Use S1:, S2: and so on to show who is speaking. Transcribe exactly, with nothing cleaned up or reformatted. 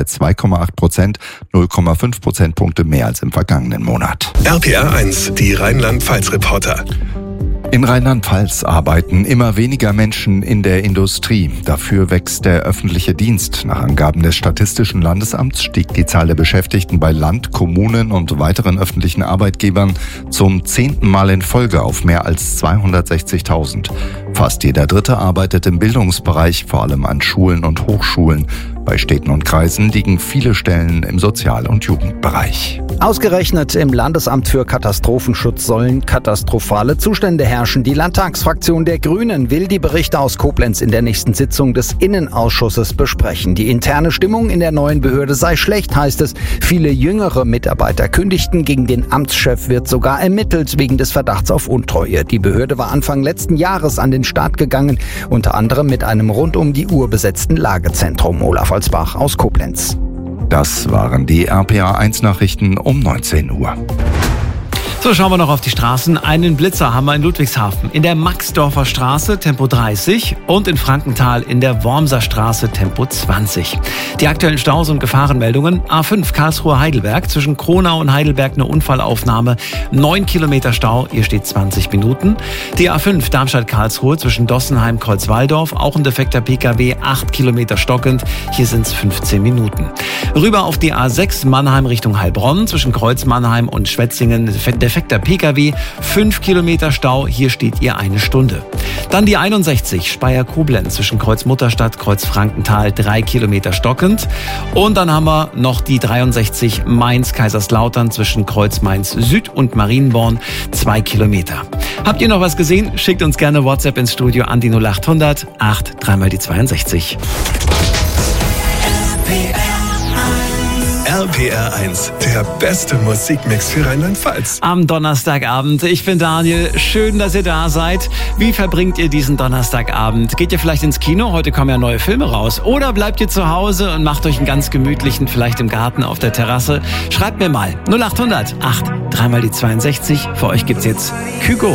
S1: zwei Komma acht Prozent, null Komma fünf Prozentpunkte mehr als im vergangenen Monat.
S2: R P R eins, die Rheinland-Pfalz-Reporter.
S1: In Rheinland-Pfalz arbeiten immer weniger Menschen in der Industrie. Dafür wächst der öffentliche Dienst. Nach Angaben des Statistischen Landesamts stieg die Zahl der Beschäftigten bei Land, Kommunen und weiteren öffentlichen Arbeitgebern zum zehnten Mal in Folge auf mehr als zweihundertsechzigtausend. Fast jeder Dritte arbeitet im Bildungsbereich, vor allem an Schulen und Hochschulen. Bei Städten und Kreisen liegen viele Stellen im Sozial- und Jugendbereich.
S3: Ausgerechnet im Landesamt für Katastrophenschutz sollen katastrophale Zustände herrschen. Die Landtagsfraktion der Grünen will die Berichte aus Koblenz in der nächsten Sitzung des Innenausschusses besprechen. Die interne Stimmung in der neuen Behörde sei schlecht, heißt es. Viele jüngere Mitarbeiter kündigten. Gegen den Amtschef wird sogar ermittelt wegen des Verdachts auf Untreue. Die Behörde war Anfang letzten Jahres an den Start gegangen, unter anderem mit einem rund um die Uhr besetzten Lagezentrum. Olaf Holzbach aus Koblenz.
S1: Das waren die R P R eins Nachrichten um neunzehn Uhr.
S4: So, schauen wir noch auf die Straßen. Einen Blitzer haben wir in Ludwigshafen. In der Maxdorfer Straße Tempo dreißig und in Frankenthal in der Wormser Straße Tempo zwanzig. Die aktuellen Staus und Gefahrenmeldungen. A fünf Karlsruhe-Heidelberg. Zwischen Kronau und Heidelberg eine Unfallaufnahme. neun Kilometer Stau. Hier steht zwanzig Minuten. Die A fünf Darmstadt-Karlsruhe zwischen Dossenheim-Kreuzwaldorf. Auch ein defekter P K W. acht Kilometer stockend. Hier sind es fünfzehn Minuten. Rüber auf die A sechs Mannheim Richtung Heilbronn. Zwischen Kreuz-Mannheim und Schwetzingen. Defekter P K W, fünf Kilometer Stau, hier steht ihr eine Stunde. Dann die einundsechzig Speyer-Koblenz zwischen Kreuz-Mutterstadt, Kreuz-Frankenthal, drei Kilometer stockend. Und dann haben wir noch die dreiundsechzig Mainz-Kaiserslautern zwischen Kreuz-Mainz-Süd und Marienborn, zwei Kilometer. Habt ihr noch was gesehen? Schickt uns gerne WhatsApp ins Studio an die null acht hundert acht, dreimal die zweiundsechzig.
S2: R P R eins, der beste Musikmix für Rheinland-Pfalz.
S4: Am Donnerstagabend. Ich bin Daniel. Schön, dass ihr da seid. Wie verbringt ihr diesen Donnerstagabend? Geht ihr vielleicht ins Kino? Heute kommen ja neue Filme raus. Oder bleibt ihr zu Hause und macht euch einen ganz gemütlichen, vielleicht im Garten auf der Terrasse? Schreibt mir mal. null acht hundert acht, dreimal die zweiundsechzig. Für euch gibt's jetzt Kygo.